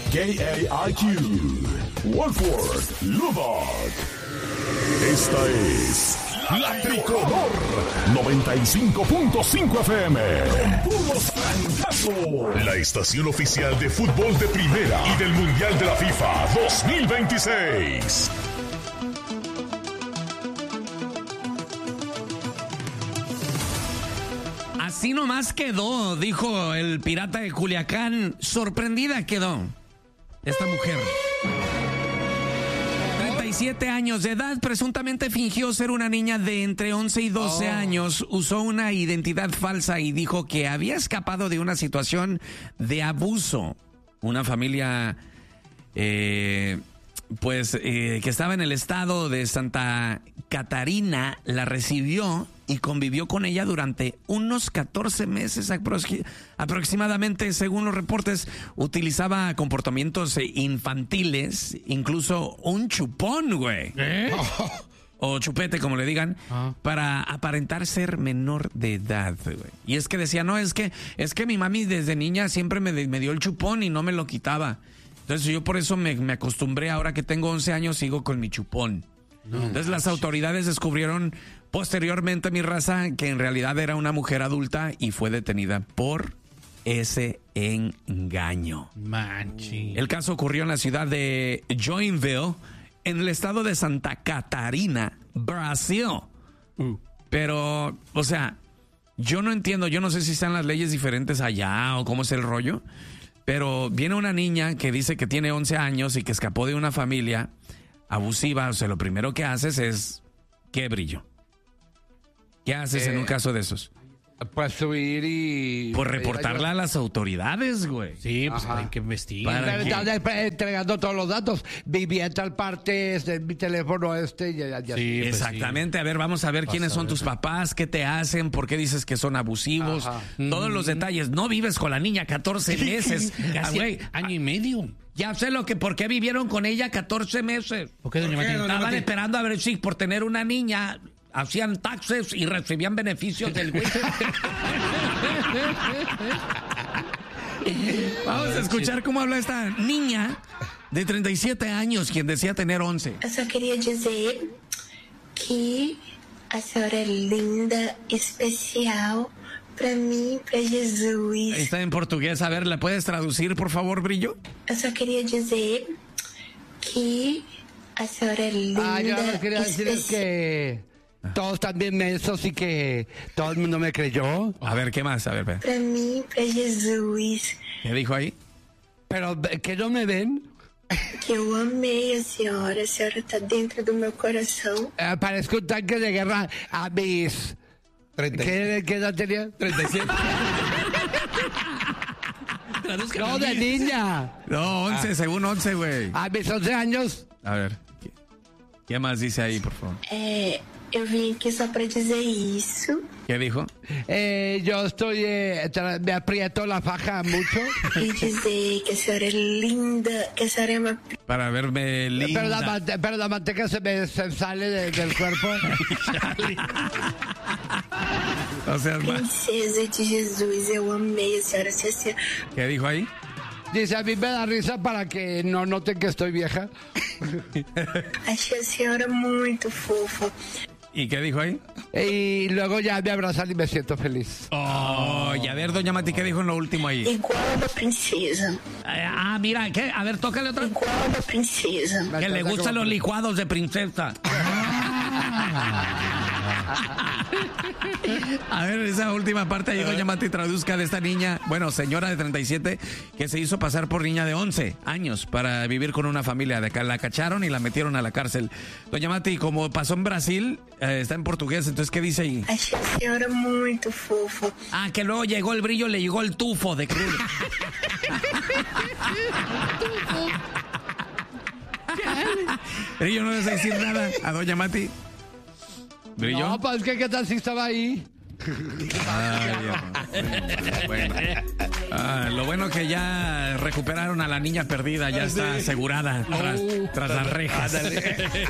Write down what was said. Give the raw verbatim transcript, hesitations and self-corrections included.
K A I Q, Wolford, Lubbock. Esta es La Tricolor noventa y cinco punto cinco F M. Con puros francazos. La estación oficial de fútbol de primera y del Mundial de la FIFA dos mil veintiséis. Así nomás quedó, dijo el pirata de Culiacán. Sorprendida quedó esta mujer. treinta y siete años de edad, presuntamente fingió ser una niña de entre once y doce oh. años. Usó una identidad falsa y dijo que había escapado de una situación de abuso. Una familia, eh, pues, eh, que estaba en el estado de Santa Catarina, la recibió y convivió con ella durante unos catorce meses aprox- aproximadamente. Según los reportes, utilizaba comportamientos infantiles, incluso un chupón, güey. ¿Eh? O chupete, como le digan, ah. para aparentar ser menor de edad, güey. Y es que decía, no, es que es que mi mami desde niña siempre me, me dio el chupón y no me lo quitaba. Entonces yo por eso me, me acostumbré, ahora que tengo once años, sigo con mi chupón. No, Entonces las autoridades descubrieron posteriormente, mi raza, que en realidad era una mujer adulta y fue detenida por ese engaño. Manchi. El caso ocurrió en la ciudad de Joinville, en el estado de Santa Catarina, Brasil. Uh. Pero, o sea, yo no entiendo, yo no sé si están las leyes diferentes allá o cómo es el rollo, pero viene una niña que dice que tiene once años y que escapó de una familia abusiva. O sea, lo primero que haces es, ¿qué, Brillo? ¿Qué haces eh, en un caso de esos? Pues subir y... Pues reportarla a las autoridades, güey. Sí, pues hay que investigar. Entregando todos los datos. Viví en tal parte, este, mi teléfono este. Ya, ya, sí, pues exactamente. Sí. A ver, vamos a ver Vas quiénes a son ver. tus papás, qué te hacen, por qué dices que son abusivos. Ajá. Todos mm. los detalles. No vives con la niña catorce meses. Casi ah, güey, año y medio. Ya sé lo que, ¿por qué vivieron con ella catorce meses? ¿Por qué, doña Mati? Estaban esperando a ver si por tener una niña hacían taxes y recibían beneficios del güey. Vamos a escuchar cómo habla esta niña de treinta y siete años, quien decía tener once. Eu só queria dizer que a senhora é linda, especial para mim, para Jesus. Está en portugués. A ver, ¿la puedes traducir, por favor, Brillo? Eu só queria dizer que a senhora é linda. Ah, yo lo que quería decir es que todos también mensos y que todo el mundo me creyó. A ver, ¿qué más? A ver, Para mí, para Jesús. ¿Qué dijo ahí? Pero que no me ven. Que eu amei a senhora. A senhora está dentro do meu coração. Eh, parezco un tanque de guerra a mis... ¿Qué, ¿Qué edad tenía? treinta y siete. No, de niña. No, once, ah. según once, güey. A mis once años. A ver, ¿qué, ¿qué más dice ahí, por favor? Eh... Eu vim aqui só para dizer isso. ¿Qué dijo? Eh, yo estoy, eh, me aprieto la faja mucho. Y dizer que a senhora é linda, que a senhora é uma... Para verme linda. Pero la, mante- pero la manteca se me se sale de, del cuerpo. O sea, princesa de Jesus, eu amei a senhora. Se a senhora... ¿Qué dijo ahí? Dice, a mí me da risa para que no noten que estoy vieja. Achei a senhora muito fofa. ¿Y qué dijo ahí? Y luego ya me abrazan y me siento feliz. Oh, y a ver, doña Mati, ¿qué dijo en lo último ahí? Igual a una princesa. Ah, mira, ¿qué? A ver, tócale otra. Igual a una princesa. Que le gustan los licuados de princesa. A ver, esa última parte ahí, doña Mati, traduzca de esta niña, bueno, señora de treinta y siete, que se hizo pasar por niña de once años para vivir con una familia. De acá la cacharon y la metieron a la cárcel. Doña Mati, como pasó en Brasil, eh, está en portugués, entonces, ¿qué dice ahí? Achei a senhora muito fofa. Ah, que luego llegó el Brillo, le llegó el tufo de cruz. Brillo, no les decir nada a doña Mati. ¿Brillo? No, pues que qué tal si estaba ahí. Ay, Dios. Bueno. Ah, lo bueno que ya recuperaron a la niña perdida, ya está asegurada tras, tras las rejas.